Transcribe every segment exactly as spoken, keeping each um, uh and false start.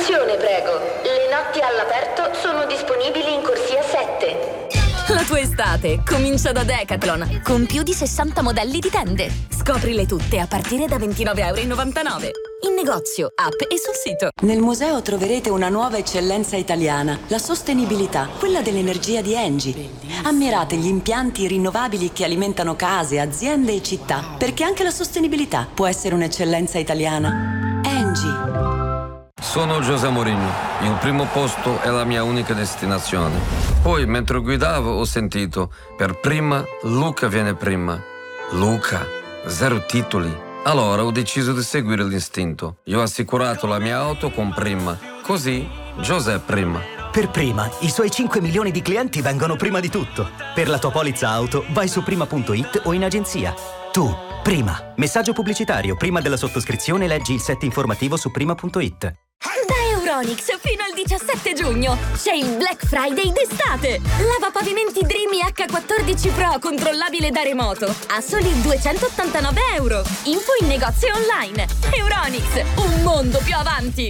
Attenzione, prego. Le notti all'aperto sono disponibili in corsia sette. La tua estate comincia da Decathlon, con più di sessanta modelli di tende. Scoprile tutte a partire da ventinove e novantanove euro. In negozio, app e sul sito. Nel museo troverete una nuova eccellenza italiana, la sostenibilità, quella dell'energia di Engie. Ammirate gli impianti rinnovabili che alimentano case, aziende e città, perché anche la sostenibilità può essere un'eccellenza italiana. Engie. Sono José Mourinho. Il primo posto è la mia unica destinazione. Poi, mentre guidavo, ho sentito: per prima, Luca viene prima. Luca, zero titoli. Allora ho deciso di seguire l'istinto. Io ho assicurato la mia auto con Prima. Così, José prima. Per Prima, i suoi cinque milioni di clienti vengono prima di tutto. Per la tua polizza auto, vai su prima punto it o in agenzia. Tu, Prima. Messaggio pubblicitario. Prima della sottoscrizione leggi il set informativo su prima punto it. Da Euronics fino al diciassette giugno c'è il Black Friday d'estate. Lavapavimenti Dreamy acca quattordici Pro controllabile da remoto a soli duecentottantanove euro. Info in negozio online. Euronics, un mondo più avanti.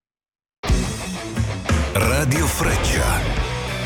Radio Freccia.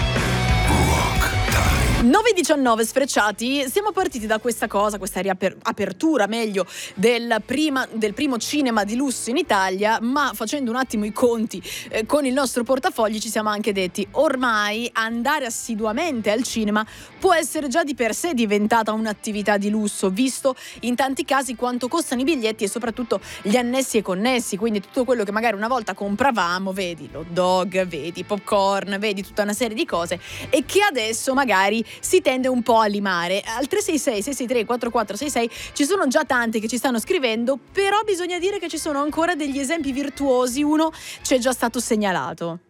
nove e diciannove sfrecciati, siamo partiti da questa cosa, questa riapertura meglio del, prima, del primo cinema di lusso in Italia, ma facendo un attimo i conti eh, con il nostro portafogli ci siamo anche detti: ormai andare assiduamente al cinema può essere già di per sé diventata un'attività di lusso, visto in tanti casi quanto costano i biglietti e soprattutto gli annessi e connessi, quindi tutto quello che magari una volta compravamo, vedi l'hot dog, vedi popcorn, vedi tutta una serie di cose, e che adesso magari si tende un po' a limare. Al tre sei sei sei sei tre quattro quattro sei sei ci sono già tanti che ci stanno scrivendo, però bisogna dire che ci sono ancora degli esempi virtuosi. Uno ci è già stato segnalato.